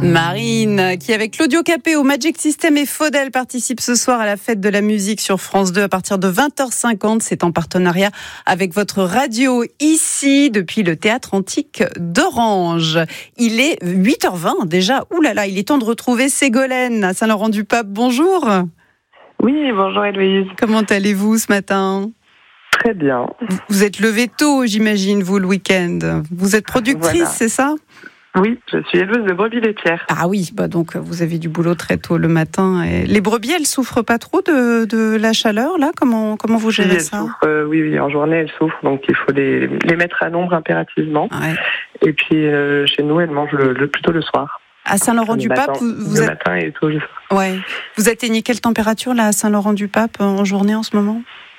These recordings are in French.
Marine, qui avec Claudio Capéo, Magic System et Faudel participe ce soir à la fête de la musique sur France 2 à partir de 20h50. C'est en partenariat avec votre radio ici depuis le Théâtre Antique d'Orange. Il est 8h20 déjà. Ouh là là, il est temps de retrouver Ségolène à Saint-Laurent-du-Pape. Bonjour. Oui, bonjour Héloïse. Comment allez-vous ce matin ? Très bien. Vous êtes levée tôt, j'imagine, vous, le week-end. Vous êtes productrice, voilà. C'est ça ? Oui, je suis éleveuse de brebis laitières. Ah oui, donc vous avez du boulot très tôt le matin. Et les brebis, elles souffrent pas trop de la chaleur, là ? Comment vous gérez ça ? Oui, en journée, elles souffrent, donc il faut les mettre à l'ombre impérativement. Ouais. Et puis, chez nous, elles mangent plutôt le soir. À Saint-Laurent-du-Pape, vous êtes... matin et tôt le soir. Ouais. Vous atteignez quelle température, là, à Saint-Laurent-du-Pape, en journée, en ce moment ?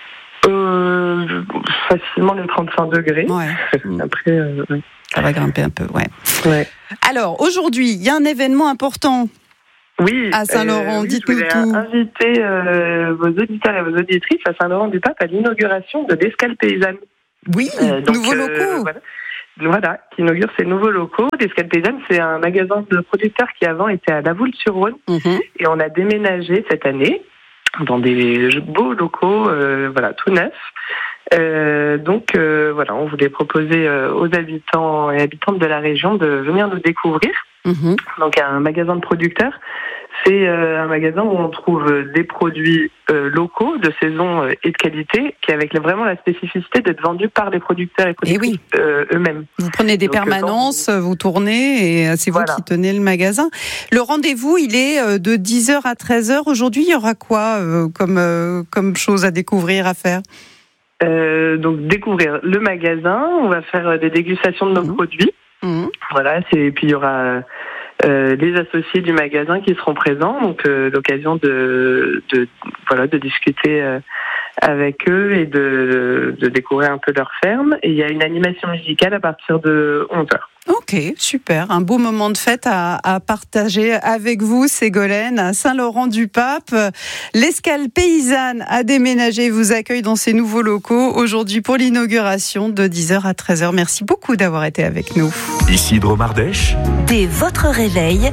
Facilement les 35 degrés. Ouais. Après, ouais. Ça va grimper un peu, ouais. Alors, aujourd'hui, il y a un événement important. Oui, à Saint-Laurent, dites-nous tout. Je voulais inviter vos auditeurs et vos auditrices à Saint-Laurent-du-Pape à l'inauguration de l'Escale Paysanne. Oui, nouveaux locaux. Voilà, qui inaugure ces nouveaux locaux. L'Escale Paysanne, c'est un magasin de producteurs qui avant était à La Voulte-sur-Rhône. Et on a déménagé cette année dans des beaux locaux, tout neufs. Donc, on voulait proposer aux habitants et habitantes de la région de venir nous découvrir. Donc, un magasin de producteurs, c'est un magasin où on trouve des produits locaux, de saison et de qualité, qui avec vraiment la spécificité d'être vendus par les producteurs et productrices eux-mêmes. Vous prenez des permanences, vous tournez et c'est vous qui tenez le magasin. Le rendez-vous, il est de 10h à 13h. Aujourd'hui, il y aura quoi comme chose à découvrir, à faire ? Donc, découvrir le magasin, on va faire des dégustations de nos produits. Voilà, et puis il y aura les associés du magasin qui seront présents, donc l'occasion de discuter avec eux et de découvrir un peu leur ferme. Et il y a une animation musicale à partir de 11h. Ok, super. Un beau moment de fête à partager avec vous, Ségolène, à Saint-Laurent-du-Pape. L'Escale Paysanne a déménagé, vous accueille dans ses nouveaux locaux aujourd'hui pour l'inauguration de 10h à 13h. Merci beaucoup d'avoir été avec nous. Ici Dromardèche. Dès votre réveil.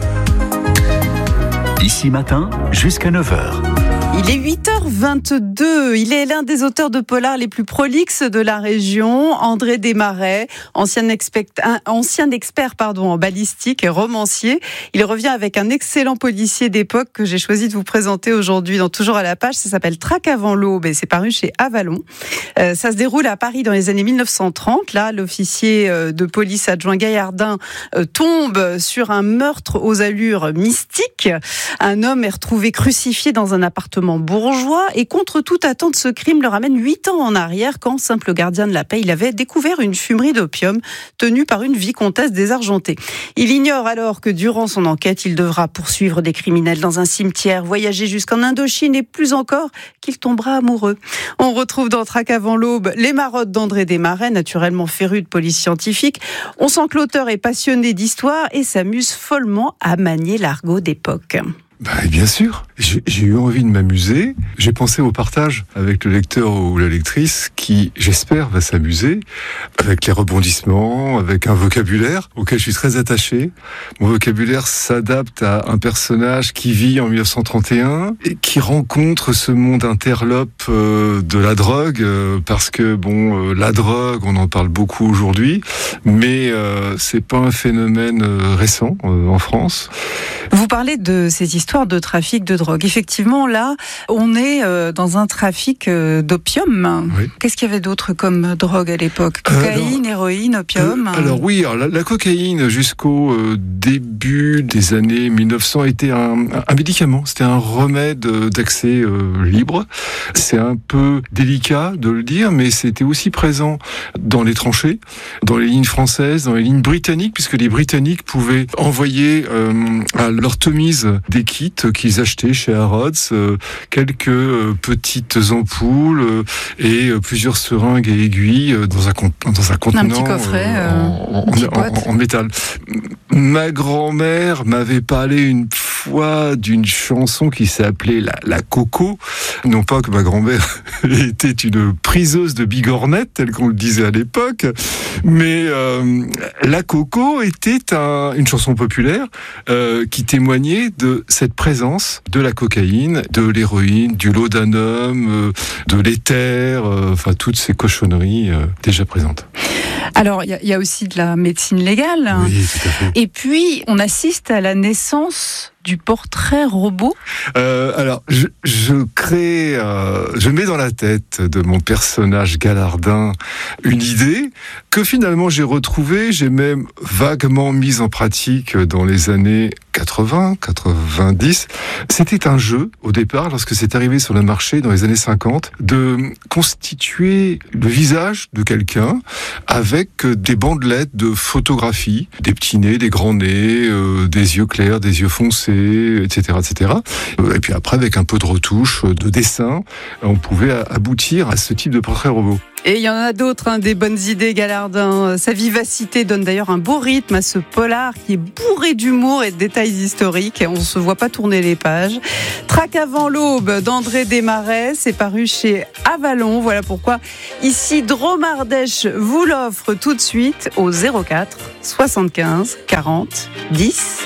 Ici matin jusqu'à 9h. Il est 8h22. Il est l'un des auteurs de polars les plus prolixes de la région. André Desmarais, ancien expert en balistique et romancier. Il revient avec un excellent policier d'époque que j'ai choisi de vous présenter aujourd'hui dans Toujours à la page. Ça s'appelle Traque avant l'aube et c'est paru chez Avalon. Ça se déroule à Paris dans les années 1930. Là, l'officier de police adjoint Gaillardin tombe sur un meurtre aux allures mystiques. Un homme est retrouvé crucifié dans un appartement bourgeois et contre toute attente, ce crime le ramène 8 ans en arrière quand, simple gardien de la paix, il avait découvert une fumerie d'opium tenue par une vicomtesse désargentée. Il ignore alors que durant son enquête, il devra poursuivre des criminels dans un cimetière, voyager jusqu'en Indochine et plus encore qu'il tombera amoureux. On retrouve dans Traque avant l'aube les marottes d'André Desmarais, naturellement féru de police scientifique. On sent que l'auteur est passionné d'histoire et s'amuse follement à manier l'argot d'époque. Bien sûr, j'ai eu envie de m'amuser. J'ai pensé au partage avec le lecteur ou la lectrice qui, j'espère, va s'amuser avec les rebondissements, avec un vocabulaire auquel je suis très attaché. Mon vocabulaire s'adapte à un personnage qui vit en 1931 et qui rencontre ce monde interlope de la drogue parce que la drogue, on en parle beaucoup aujourd'hui, mais c'est pas un phénomène récent en France. Vous parlez de ces histoires de trafic de drogue. Effectivement, là, on est dans un trafic d'opium. Oui. Qu'est-ce qu'il y avait d'autre comme drogue à l'époque ? Cocaïne, héroïne, opium La cocaïne, jusqu'au début des années 1900, était un médicament. C'était un remède d'accès libre. C'est un peu délicat de le dire, mais c'était aussi présent dans les tranchées, dans les lignes françaises, dans les lignes britanniques, puisque les Britanniques pouvaient envoyer à leur Tomise des kits qu'ils achetaient chez Harrods, quelques petites ampoules et plusieurs seringues et aiguilles dans un contenant, un petit coffret en métal. Ma grand-mère m'avait parlé une fois d'une chanson qui s'appelait la Coco. Non pas que ma grand-mère était une priseuse de bigornettes, telle qu'on le disait à l'époque, mais la Coco était une chanson populaire qui témoignait de cette présence de la cocaïne, de l'héroïne, du laudanum, de l'éther, enfin toutes ces cochonneries déjà présentes. Alors, il y a aussi de la médecine légale. Oui, tout à fait. Et puis, on assiste à la naissance du portrait robot. Alors, je mets dans la tête de mon personnage Galardin une idée que finalement j'ai retrouvée, j'ai même vaguement mise en pratique dans les années 80, 90. C'était un jeu, au départ, lorsque c'est arrivé sur le marché dans les années 50, de constituer le visage de quelqu'un avec des bandelettes de photographie, des petits nez, des grands nez, des yeux clairs, des yeux foncés, etc., etc. Et puis après, avec un peu de retouche, de dessin, on pouvait aboutir à ce type de portrait robot. Et il y en a d'autres, des bonnes idées, Galardin. Sa vivacité donne d'ailleurs un beau rythme à ce polar qui est bourré d'humour et de détails historiques. On ne se voit pas tourner les pages. Traque avant l'aube d'André Desmarais, c'est paru chez Avalon. Voilà pourquoi Isidro Ardèche vous l'offre tout de suite au 04 75 40 10